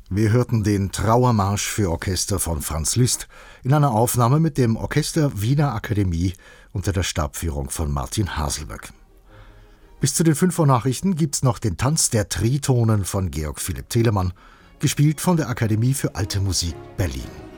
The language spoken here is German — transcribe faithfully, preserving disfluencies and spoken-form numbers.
Wir hörten den Trauermarsch für Orchester von Franz Liszt in einer Aufnahme mit dem Orchester Wiener Akademie unter der Stabführung von Martin Haselböck. Bis zu den fünf Uhr Nachrichten gibt's noch den Tanz der Tritonen von Georg Philipp Telemann, gespielt von der Akademie für Alte Musik Berlin.